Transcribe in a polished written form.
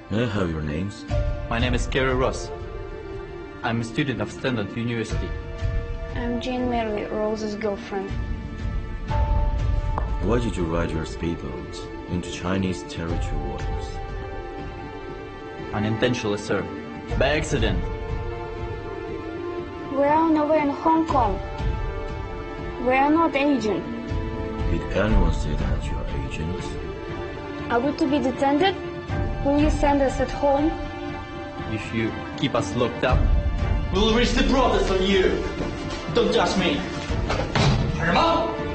May I have your names? My name is Gary Ross. I'm a student of Stanford University. I'm Jane Mary, Rose's girlfriend. Why did you ride your speedboat into Chinese territory waters? Unintentionally, sir. By accident. We are nowhere in Hong Kong. We are not agents. Did anyone say that you are agents? Are we to be detented? Will you send us at home? If you keep us locked up, we'll reach the brothers on you. Don't judge me. 喊什么？